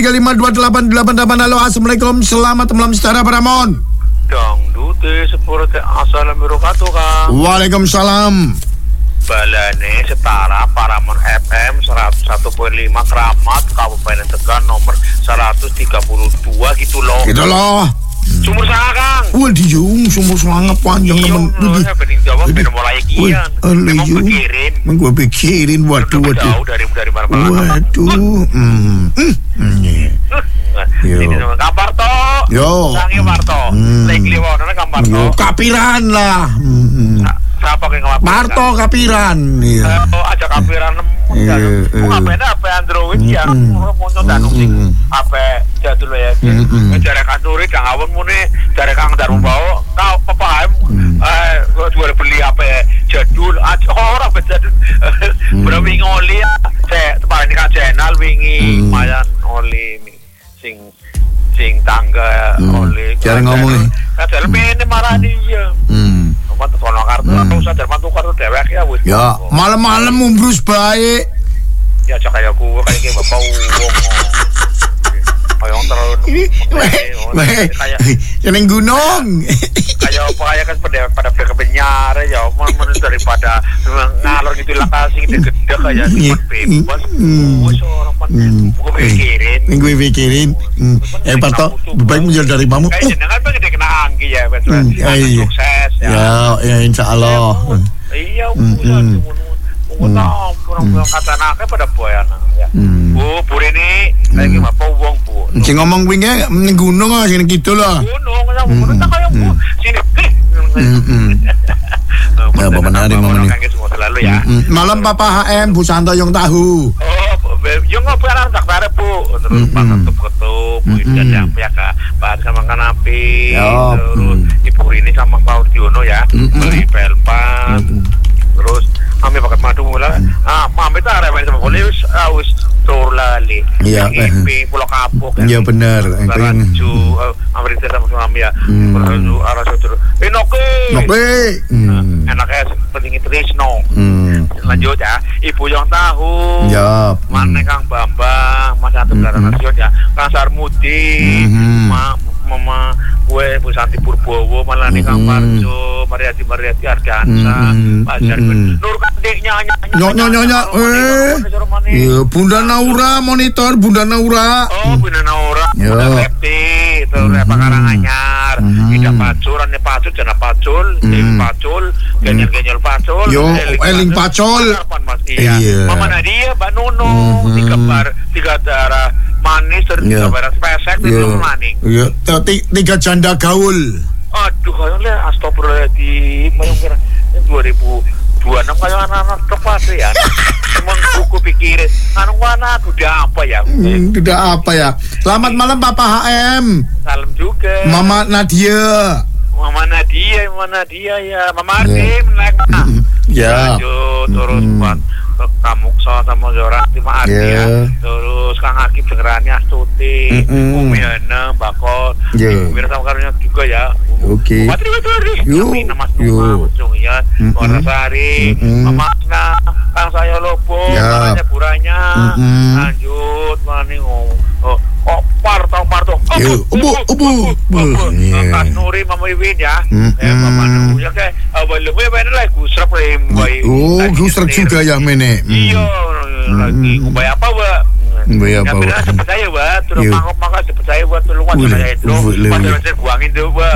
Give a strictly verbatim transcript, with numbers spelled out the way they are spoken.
tiga lima dua delapan delapan delapan. Halo, assalamualaikum, selamat malam secara Paramon. Dangdute sepurute assalamualaikum Kang. Waalaikumsalam. Balane setara Paramon F M seratus satu koma lima Kramat Kabupaten Tegal nomor seratus tiga puluh dua gitu loh. Gitu loh. Sumur sangat Kang. Waduh, yung sumur sangat panjang teman. Iya, saya bening jawab bener mulai kian. Memang pikirin. Memang gue pikirin, waduh, waduh. Jauh dari dari mana-mana. Waduh. Hmm. Ini sama kabar to. Yo. Sangi Marto. Lagi liwon kabar to. Yo, kapiran lah. Siapa yang ngelakuin? Marto kapiran. Iya. Oh, aja kapiran nemu. Mau ngapain apa Android ya? Mau nonton sih. Apa jadul ya? Cara kantori kang awon mune, cara kang Darumbawa, kau paham? Eh, gua jual beli apa jadul? Ora apa jadul. Berapa wingi oli ya? Saya tepat ini kan channel wingi lumayan oli sing sing tangga oli. Cara ngomong. Kadal mene marah dia. Hmm. Mantu kono kartu atau sadar mantu kartu dewek ya wis. Ya, malam-malam umbrus baik. Ya cak kayak aku kayak kayak bapak wong. Kayak orang terlalu kayak seneng gunung. Kayak apa kayak kan pada pada kebenyar ya, mana daripada ngalor gitu lah kasih gede-gede kayak bebas. Wes orang pan gue pikirin. Gue pikirin. Eh Parto, baik menjual dari mamu. Kayak jenengan pengen kena anggi ya, betul. Sukses ya. Ya, insya Allah. Iya, udah Unang kurang-kurang kata naknya pada boyana ya. Bu, pur ini lagi apa uang bu. Si ngomong wingnya ning gunung ah sini gitu lah. Gunung ya gunung tak kayak bu. Sini. Ya, apa menarik momen ini. Selalu ya. Malam Papa H M Bu Santo yang tahu. Oh, yang ngobrol tak bare bu. Terus pas ketup-ketup, dan yang pihak Pak sama Kanapi. Terus Ibu ini sama Pak Udiono ya. Beli pelpan. Terus kami pakai madu mula, ah, mami itu ada yang sama polis, aus tur lali, iya, Ipi, Pulau Kapuk, iya benar, Baraju, Amerika sama kami ya, Baraju arah situ, enoke, enoke, enaknya penting Trisno, lanjut ya, Ibu yang tahu, ya, mana Kang Bambang, Mas Satu Belanda Nasion ya, Kang Sarmudi, Ma, Mama, gue Bu Santi Purbowo, malah nih Kang Parjo, Mariati Mariati Ardansa, Pak Jargon, Nur Kandiknya, nyonya nyonya, eh, Bunda Naura monitor, Bunda Naura, oh Bunda Naura, Bunda Repti, itu Repa Karanganyar, Ida Pacul, Rani Pacul, Jana Pacul, Dewi Pacul, Genyel Genyel Pacul, yo, Eling Pacul, iya, Mama Nadia, Mbak Nuno, tiga bar, tiga darah manis terus tiga barang spesek itu maning. Iya, tiga janda gaul. Aduh, kayaknya astagfirullahaladzim, malam kira dua ribu dua puluh enam kayak anak-anak tepat ya. Emang buku pikirin, anak mana udah apa ya? Hmm, udah apa ya? Selamat malam Papa H M. Salam juga. Mama Nadia. Mama Nadia, Mama Nadia ya. Mama Ardim naik mana? Ya. Lanjut terus buat Kamukso sama Zora Tima Ardi ya. Terus Kang Akib Dengerani Astuti, Umi Hana, Bakot, Mira sama karunya juga ya. Oke. Patri Patri. Kami nama Numa, Ujungnya, Warnasari, Mama Asna, Kang Saya Lopo, Makanya Buranya. Lanjut mana ngomong. Oh, oh, Parto, Parto. Ubu, ubu. Kang Nuri, Mama Iwin ya. Eh, Mama Nuri ya kayak awal lu ya bener lah Gusrap Rembai. Oh, Gusrap juga ya mene. Iya, lagi bayar apa, Mbak? Bayar apa? Ya, percaya, Mbak. Terus mangkok-mangkok percaya buat tulungan saya itu. Padahal saya buangin tuh, Mbak.